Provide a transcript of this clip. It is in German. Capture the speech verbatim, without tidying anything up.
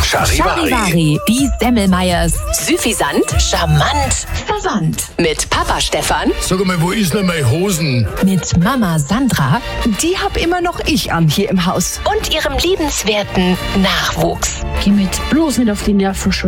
Charivari. Charivari, die Semmelmeyers. Süffisant, charmant, verwandt. Mit Papa Stefan. Sag mal, wo ist denn meine Hosen? Mit Mama Sandra. Die hab immer noch ich an hier im Haus. Und ihrem liebenswerten Nachwuchs. Geh mit bloß nicht auf die Nerven,